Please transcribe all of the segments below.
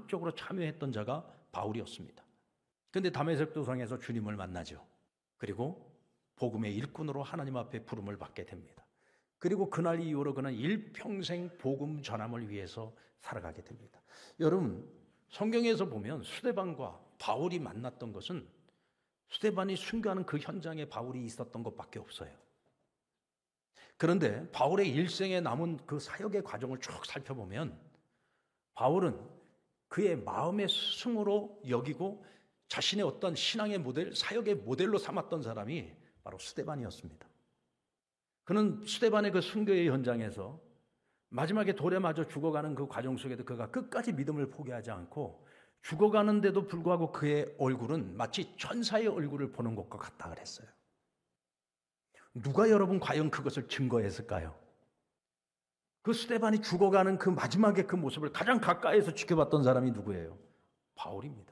적극적으로 참여했던 자가 바울이었습니다. 그런데 다메섹 도상에서 주님을 만나죠. 그리고 복음의 일꾼으로 하나님 앞에 부름을 받게 됩니다. 그리고 그날 이후로 그는 일평생 복음 전함을 위해서 살아가게 됩니다. 여러분, 성경에서 보면 스데반과 바울이 만났던 것은 스데반이 순교하는 그 현장에 바울이 있었던 것밖에 없어요. 그런데 바울의 일생에 남은 그 사역의 과정을 쭉 살펴보면 바울은 그의 마음의 스승으로 여기고 자신의 어떤 신앙의 모델, 사역의 모델로 삼았던 사람이 바로 스데반이었습니다. 그는 스데반의 그 순교의 현장에서 마지막에 돌에 맞아 죽어가는 그 과정 속에도 그가 끝까지 믿음을 포기하지 않고 죽어가는데도 불구하고 그의 얼굴은 마치 천사의 얼굴을 보는 것과 같다 그랬어요. 누가 여러분 과연 그것을 증거했을까요? 그 스데반이 죽어가는 그 마지막의 그 모습을 가장 가까이에서 지켜봤던 사람이 누구예요? 바울입니다.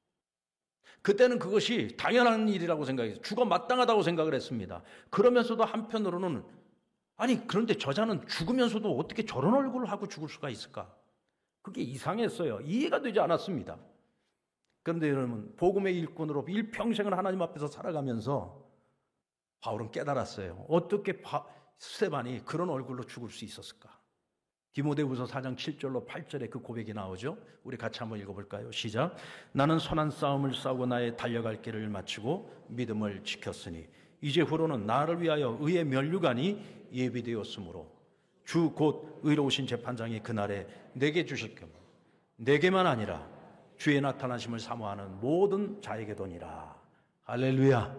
그때는 그것이 당연한 일이라고 생각해서 죽어 마땅하다고 생각을 했습니다. 그러면서도 한편으로는 아니 그런데 저자는 죽으면서도 어떻게 저런 얼굴을 하고 죽을 수가 있을까? 그게 이상했어요. 이해가 되지 않았습니다. 그런데 여러분 복음의 일꾼으로 일평생을 하나님 앞에서 살아가면서 바울은 깨달았어요. 어떻게 스데반이 그런 얼굴로 죽을 수 있었을까? 디모데후서 4장 7절로 8절에 그 고백이 나오죠. 우리 같이 한번 읽어볼까요? 시작. 나는 선한 싸움을 싸우고 나의 달려갈 길을 마치고 믿음을 지켰으니 이제 후로는 나를 위하여 의의 면류관이 예비되었으므로 주 곧 의로우신 재판장이 그날에 내게 주실 겸 내게만 아니라 주의 나타나심을 사모하는 모든 자에게도니라. 할렐루야.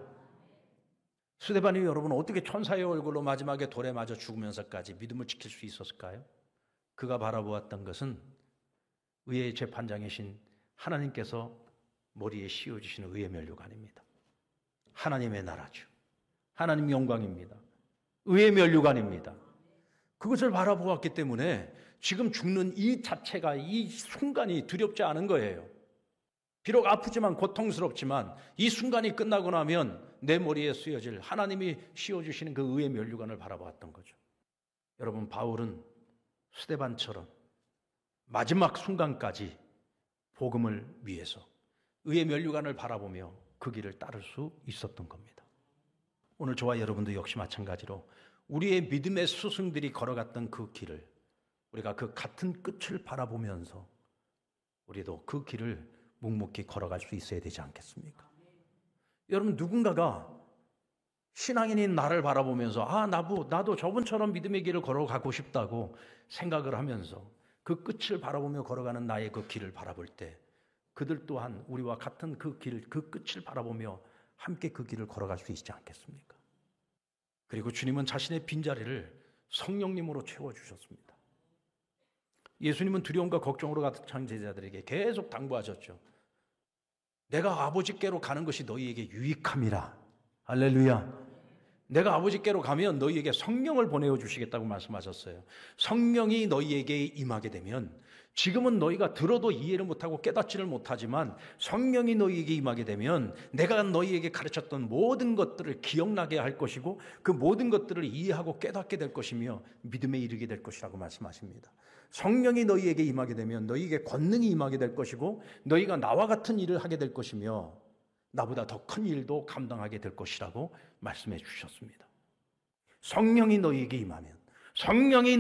스데반이 여러분 어떻게 천사의 얼굴로 마지막에 돌에 맞아 죽으면서까지 믿음을 지킬 수 있었을까요? 그가 바라보았던 것은 의의 재판장이신 하나님께서 머리에 씌워주시는 의의 면류관입니다. 하나님의 나라죠. 하나님 영광입니다. 의의 면류관입니다. 그것을 바라보았기 때문에 지금 죽는 이 자체가 이 순간이 두렵지 않은 거예요. 비록 아프지만 고통스럽지만 이 순간이 끝나고 나면 내 머리에 씌워질 하나님이 씌워주시는 그 의의 면류관을 바라보았던 거죠. 여러분 바울은 스데반처럼 마지막 순간까지 복음을 위해서 의의 면류관을 바라보며 그 길을 따를 수 있었던 겁니다. 오늘 저와 여러분도 역시 마찬가지로 우리의 믿음의 스승들이 걸어갔던 그 길을 우리가 그 같은 끝을 바라보면서 우리도 그 길을 묵묵히 걸어갈 수 있어야 되지 않겠습니까? 여러분 누군가가 신앙인인 나를 바라보면서 나도 저분처럼 믿음의 길을 걸어가고 싶다고 생각을 하면서 그 끝을 바라보며 걸어가는 나의 그 길을 바라볼 때 그들 또한 우리와 같은 그 길, 그 끝을 바라보며 함께 그 길을 걸어갈 수 있지 않겠습니까? 그리고 주님은 자신의 빈자리를 성령님으로 채워주셨습니다. 예수님은 두려움과 걱정으로 가득 찬 제자들에게 계속 당부하셨죠. 내가 아버지께로 가는 것이 너희에게 유익함이라. 할렐루야. 내가 아버지께로 가면 너희에게 성령을 보내어 주시겠다고 말씀하셨어요. 성령이 너희에게 임하게 되면 지금은 너희가 들어도 이해를 못하고 깨닫지를 못하지만 성령이 너희에게 임하게 되면 내가 너희에게 가르쳤던 모든 것들을 기억나게 할 것이고 그 모든 것들을 이해하고 깨닫게 될 것이며 믿음에 이르게 될 것이라고 말씀하십니다. 성령이 너희에게 임하게 되면 너희에게 권능이 임하게 될 것이고 너희가 나와 같은 일을 하게 될 것이며 나보다 더 큰 일도 감당하게 될 것이라고 말씀해 주셨습니다. 성령이 너희에게 임하면 성령이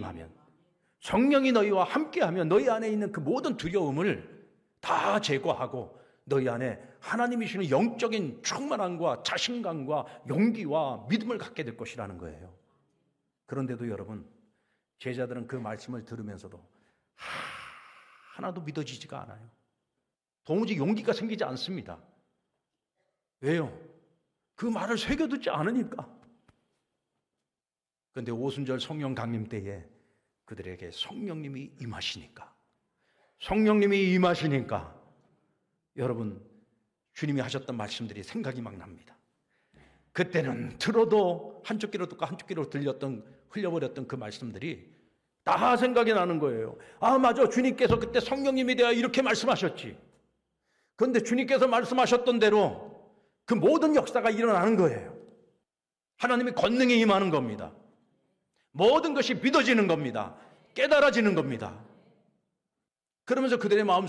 너희와 함께하면 너희 안에 있는 그 모든 두려움을 다 제거하고 너희 안에 하나님이 주시는 영적인 충만함과 자신감과 용기와 믿음을 갖게 될 것이라는 거예요. 그런데도 여러분 제자들은 그 말씀을 들으면서도 하나도 믿어지지가 않아요. 도무지 용기가 생기지 않습니다. 왜요? 그 말을 새겨듣지 않으니까. 그런데 오순절 성령 강림 때에 그들에게 성령님이 임하시니까 여러분 주님이 하셨던 말씀들이 생각이 막 납니다. 그때는 들어도 한쪽 귀로 듣고 한쪽 귀로 흘려버렸던 그 말씀들이 다 생각이 나는 거예요. 맞아, 주님께서 그때 성령님에 대하여 이렇게 말씀하셨지. 그런데 주님께서 말씀하셨던 대로 그 모든 역사가 일어나는 거예요. 하나님의 권능이 임하는 겁니다. 모든 것이 믿어지는 겁니다. 깨달아지는 겁니다. 그러면서 그들의 마음